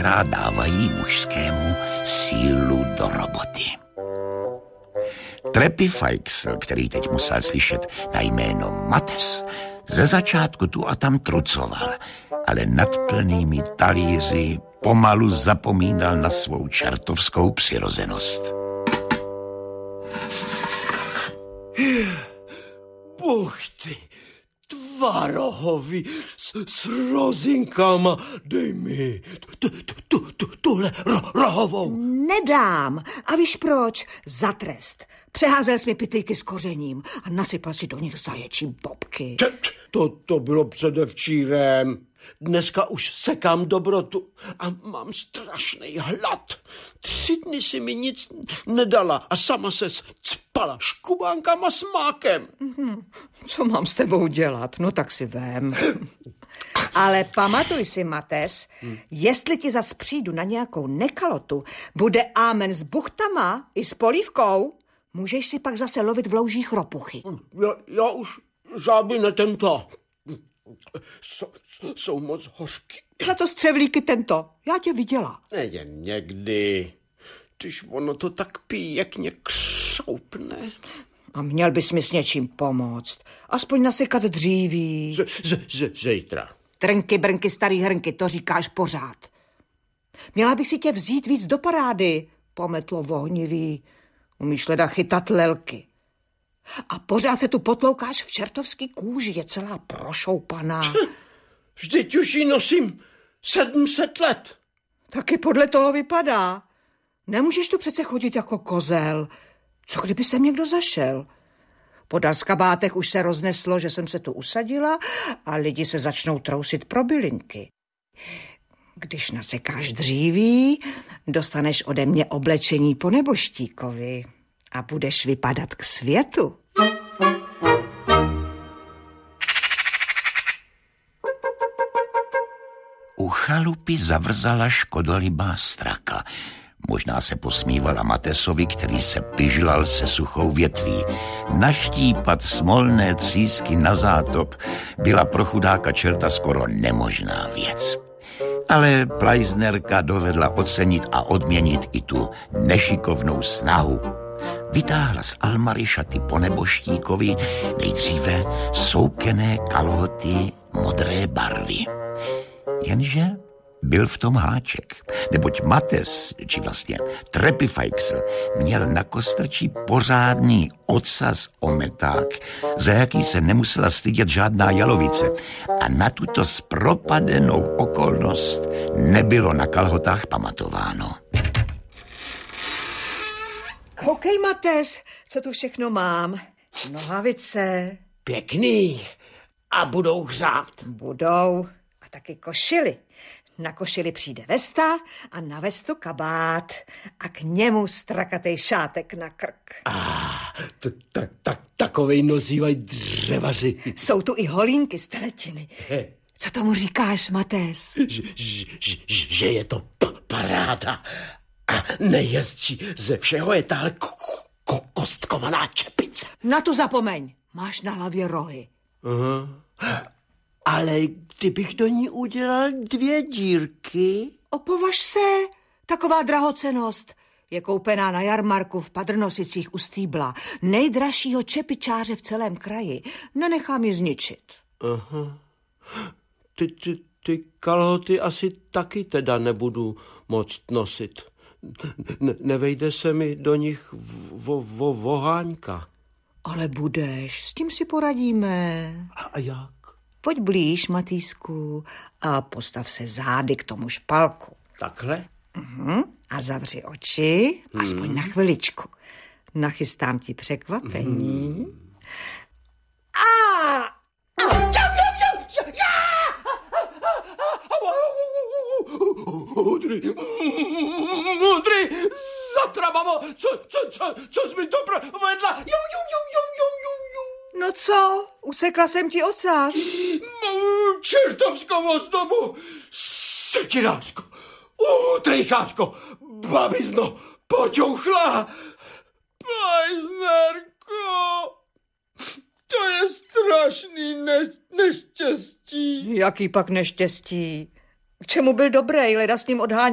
která dávají mužskému sílu do roboty. Trepifajksl, který teď musel slyšet na jméno Mates, ze začátku tu a tam trucoval, ale nad plnými talíři pomalu zapomínal na svou čertovskou přirozenost. Buchty, tvarohový, s rozinkama, dej mi tuhle rohovou. Nedám. A víš proč? Za trest. Přeházel jsi mi pytlíky s kořením a nasypal si do nich zaječí bobky. To bylo předevčírem. Dneska už sekám dobrotu a mám strašný hlad. 3 dny si mi nic nedala a sama se cpala škubánkama s mákem. Co mám s tebou dělat? No tak si vem. Ale pamatuj si, Mates, jestli ti zas přijdu na nějakou nekalotu, bude ámen s buchtama i s polívkou, můžeš si pak zase lovit v loužích ropuchy. Já už žádný netento. Jsou moc hořky. Za to střevlíky tento. Já tě viděla. Jen někdy, když ono to tak pěkně křoupne. A měl bys mi s něčím pomoct. Aspoň nasekat dříví. Zítra. Trnky, brnky, starý hrnky, to říkáš pořád. Měla bych si tě vzít víc do parády, pometlo vohnivý. Umíš leda chytat lelky. A pořád se tu potloukáš v čertovský kůži, je celá prošoupaná. Vždyť už ji nosím 700 let. Taky podle toho vypadá. Nemůžeš tu přece chodit jako kozel. Co kdyby sem někdo zašel? Po daskabátech už se rozneslo, že jsem se tu usadila a lidi se začnou trousit pro bylinky. Když nasekáš dříví, dostaneš ode mě oblečení po neboštíkovi a budeš vypadat k světu. U chalupy zavrzala škodolibá straka. Možná se posmívala Matesovi, který se pyžlal se suchou větví. Naštípat smolné třísky na zátop byla pro chudáka čerta skoro nemožná věc. Ale Plajznerka dovedla ocenit a odměnit i tu nešikovnou snahu. Vytáhla z almary šaty po neboštíkovi, nejdříve soukené kalhoty modré barvy. Jenže byl v tom háček, neboť Mates, či vlastně Trepifajksl, měl na kostrčí pořádný ocas ometák, za jaký se nemusela stydět žádná jalovice. A na tuto zpropadenou okolnost nebylo na kalhotách pamatováno. Koukej, Mates, co tu všechno mám. Nohavice. Pěkný. A budou hřát. Budou. A taky košily. Na košili přijde vesta a na vestu kabát a k němu strakatej šátek na krk. Takovej nosívají dřevaři. Jsou tu i holínky z teletiny. Co tomu říkáš, Mates? Že je to paráda. A nejjezdčí ze všeho je tahle kostkovaná čepice. Na tu zapomeň. Máš na hlavě rohy. Ale kdybych do ní udělal 2 dírky... Opovaž se, taková drahocenost. Je koupená na jarmarku v Padrnosicích u Stýbla. Nejdražšího čepičáře v celém kraji. Nenechám ji zničit. Aha. Ty kalhoty asi taky teda nebudu moct nosit. Nevejde se mi do nich voháňka. Ale budeš, s tím si poradíme. A jak? Pojď blíž, Matýsku, a postav se zády k tomu špalku. Takhle? A zavři oči, aspoň na chviličku. Nachystám ti překvapení. Mudry, zatrabavo, co jsi mi to provedla? No co, usekla jsem ti ocas. Čertovskou ozdobu, sekirářko, trejchářko, babizno, počouchla. Plajznerko, to je strašný neštěstí. Jaký pak neštěstí? K čemu byl dobrý, leda s ním odháněl